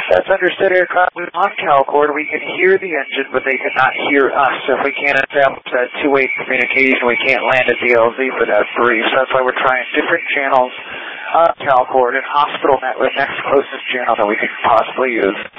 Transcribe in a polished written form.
That's understood, aircraft. On CalCord, we can hear the engine, but they cannot hear us. So if we can't establish that two-way communication, we can't land a DLZ for that brief. So that's why we're trying different channels on CalCord and hospital network, next closest channel that we could possibly use.